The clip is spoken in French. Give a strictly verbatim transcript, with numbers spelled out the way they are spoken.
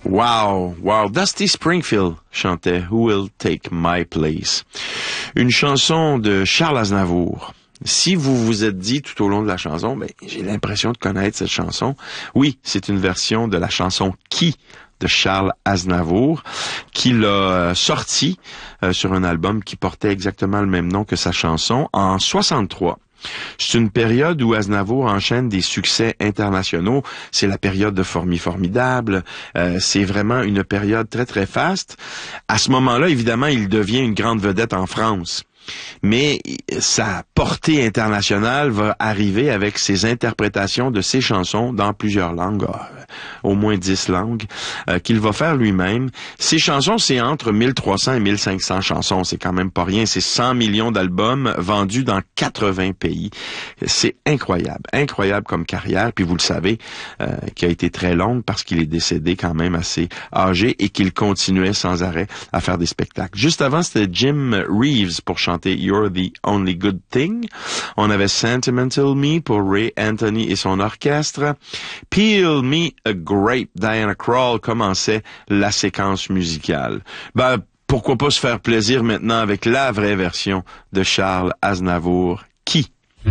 Wow, wow. Dusty Springfield chantait Who Will Take My Place. Une chanson de Charles Aznavour. Si vous vous êtes dit tout au long de la chanson, ben, j'ai l'impression de connaître cette chanson. Oui, c'est une version de la chanson Qui de Charles Aznavour, qu'il a sorti euh, sur un album qui portait exactement le même nom que sa chanson en soixante-trois. C'est une période où Aznavour enchaîne des succès internationaux. C'est la période de Formi Formidable. Euh, c'est vraiment une période très, très faste. À ce moment-là, évidemment, il devient une grande vedette en France. Mais sa portée internationale va arriver avec ses interprétations de ses chansons dans plusieurs langues, au moins dix langues, euh, qu'il va faire lui-même. Ses chansons, c'est entre mille trois cents et mille cinq cents chansons, c'est quand même pas rien. C'est cent millions d'albums vendus dans quatre-vingts pays. C'est incroyable, incroyable comme carrière, puis vous le savez, euh, qui a été très longue parce qu'il est décédé quand même assez âgé et qu'il continuait sans arrêt à faire des spectacles. Juste avant, c'était Jim Reeves pour chanter You're the Only Good Thing. On avait Sentimental Me pour Ray Anthony et son orchestre. Peel Me a Grape, Diana Krall commençait la séquence musicale. Ben, pourquoi pas se faire plaisir maintenant avec la vraie version de Charles Aznavour